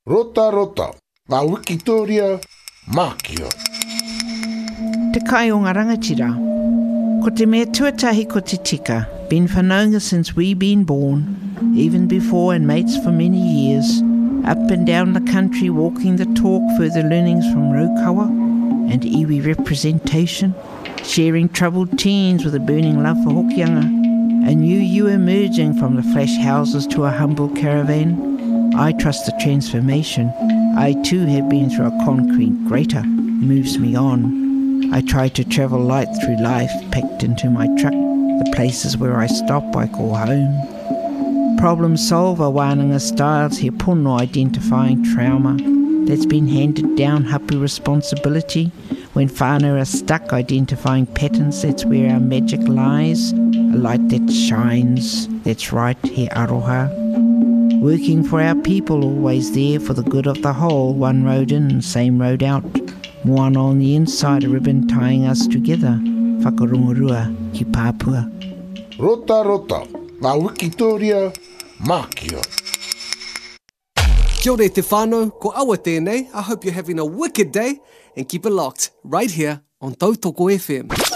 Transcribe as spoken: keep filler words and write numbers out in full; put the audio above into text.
Rota rota, ngā Wikitoria Mākio. Te kai o ngā rangatira. Ko te mea tuatahi ko te tika, been whanaunga since we been born, even before and mates for many years, up and down the country walking the talk, further learnings from Raukawa and iwi representation, sharing troubled teens with a burning love for Hokianga, a new you emerging from the flash houses to a humble caravan. I trust the transformation. I too have been through a concrete grater, moves me on. I try to travel light through life, packed into my truck. The places where I stop I call home. Problem solver wānanga styles, he pono identifying trauma that's been handed down, hapu responsibility. When whānau are stuck identifying patterns, that's where our magic lies. A light that shines, that's right, he aroha. Working for our people, always there for the good of the whole, one road in, same road out. Moana on the inside, a ribbon tying us together. Whakarungurua ki Papua. Rota rota, ngā Wikitoria Mākio. Kia ora te whānau, ko awa tēnei. I hope you're having a wicked day and keep it locked right here on Tautoko F M.